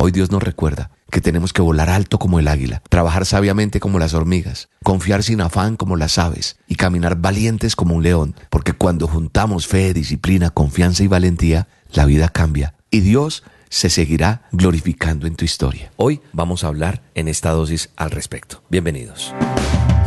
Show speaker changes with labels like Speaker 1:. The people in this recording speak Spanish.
Speaker 1: Hoy Dios nos recuerda que tenemos que volar alto como el águila, trabajar sabiamente como las hormigas, confiar sin afán como las aves y caminar valientes como un león, porque cuando juntamos fe, disciplina, confianza y valentía, la vida cambia y Dios se seguirá glorificando en tu historia. Hoy vamos a hablar en esta dosis al respecto. Bienvenidos.